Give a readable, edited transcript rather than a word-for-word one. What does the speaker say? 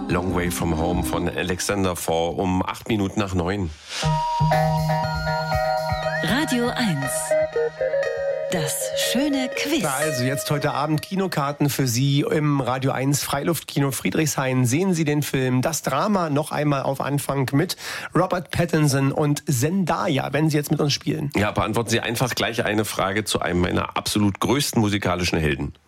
Long Way From Home von Alexander Four um 8 Minuten nach 9. Radio 1. Das schöne Quiz. Also jetzt heute Abend Kinokarten für Sie im Radio 1 Freiluftkino Friedrichshain. Sehen Sie den Film Das Drama noch einmal auf Anfang mit Robert Pattinson und Zendaya, wenn Sie jetzt mit uns spielen. Ja, beantworten Sie einfach gleich eine Frage zu einem meiner absolut größten musikalischen Helden.